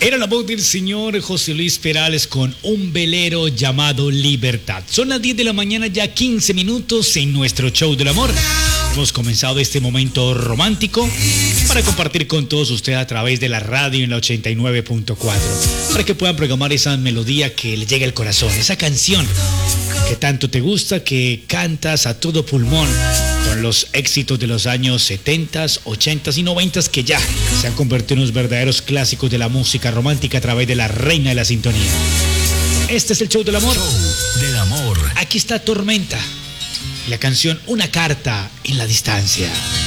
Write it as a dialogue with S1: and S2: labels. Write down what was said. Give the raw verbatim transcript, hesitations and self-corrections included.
S1: Era la voz del señor José Luis Perales con un velero llamado Libertad. Son las diez de la mañana, ya quince minutos en nuestro show del amor. Hemos comenzado este momento romántico para compartir con todos ustedes a través de la radio en la ochenta y nueve punto cuatro, para que puedan programar esa melodía que les llega al corazón, esa canción que tanto te gusta, que cantas a todo pulmón, con los éxitos de los años setenta, ochenta y noventa que ya se han convertido en unos verdaderos clásicos de la música romántica a través de la reina de la sintonía. Este es el show del amor.
S2: Show del amor.
S1: Aquí está Tormenta, la canción Una carta en la distancia.